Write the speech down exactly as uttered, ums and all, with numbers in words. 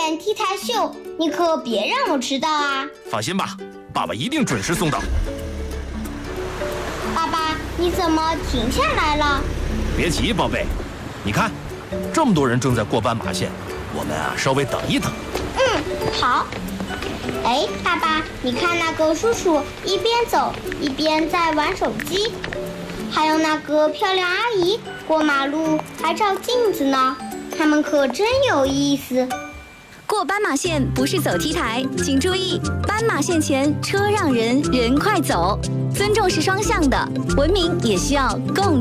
线 T 台秀，你可别让我迟到啊！ 放心吧，爸爸一定准时送到。 爸爸，你怎么停下来了？ 别急，宝贝，你看，这么多人正在过斑马线，我们啊稍微等一等。 嗯，好。哎，爸爸，你看那个叔叔一边走一边在玩手机，还有那个漂亮阿姨过马路还照镜子呢，他们可真有意思。 过斑马线不是走 T 台，请注意，斑马线前车让人，人快走，尊重是双向的，文明也需要共。